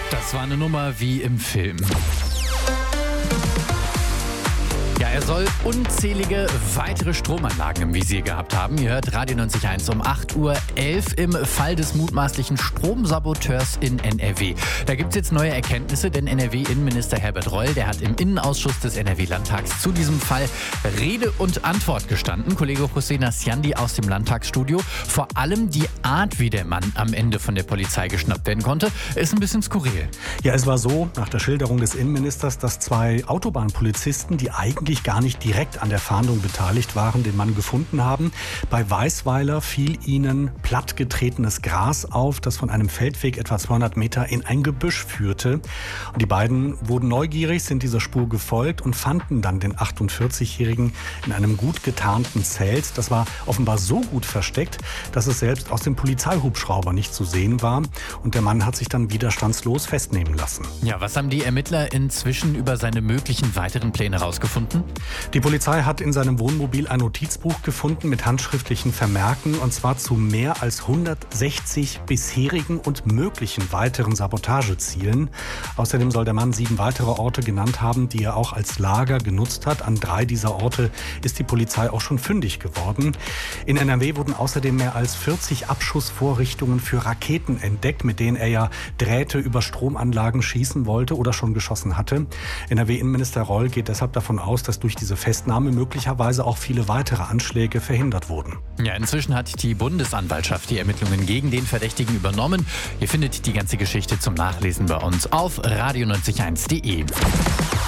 Das war eine Nummer wie im Film. Ja, er soll unzählige weitere Stromanlagen im Visier gehabt haben. Ihr hört Radio 91 um 8:11 Uhr im Fall des mutmaßlichen Stromsaboteurs in NRW. Da gibt es jetzt neue Erkenntnisse, denn NRW-Innenminister Herbert Reul, der hat im Innenausschuss des NRW-Landtags zu diesem Fall Rede und Antwort gestanden. Kollege Hussein Asjandi aus dem Landtagsstudio. Vor allem die Art, wie der Mann am Ende von der Polizei geschnappt werden konnte, ist ein bisschen skurril. Ja, es war so, nach der Schilderung des Innenministers, dass zwei Autobahnpolizisten, die eigentlich gar nicht direkt an der Fahndung beteiligt waren, den Mann gefunden haben. Bei Weißweiler fiel ihnen plattgetretenes Gras auf, das von einem Feldweg etwa 200 Meter in ein Gebüsch führte. Und die beiden wurden neugierig, sind dieser Spur gefolgt und fanden dann den 48-Jährigen in einem gut getarnten Zelt. Das war offenbar so gut versteckt, dass es selbst aus dem Polizeihubschrauber nicht zu sehen war. Und der Mann hat sich dann widerstandslos festnehmen lassen. Ja, was haben die Ermittler inzwischen über seine möglichen weiteren Pläne rausgefunden? Die Polizei hat in seinem Wohnmobil ein Notizbuch gefunden mit handschriftlichen Vermerken, und zwar zu mehr als 160 bisherigen und möglichen weiteren Sabotagezielen. Außerdem soll der Mann 7 weitere Orte genannt haben, die er auch als Lager genutzt hat. An 3 dieser Orte ist die Polizei auch schon fündig geworden. In NRW wurden außerdem mehr als 40 Abschussvorrichtungen für Raketen entdeckt, mit denen er ja Drähte über Stromanlagen schießen wollte oder schon geschossen hatte. NRW-Innenminister Reul geht deshalb davon aus, dass durch diese Festnahme möglicherweise auch viele weitere Anschläge verhindert wurden. Ja, inzwischen hat die Bundesanwaltschaft die Ermittlungen gegen den Verdächtigen übernommen. Ihr findet die ganze Geschichte zum Nachlesen bei uns auf radio901.de.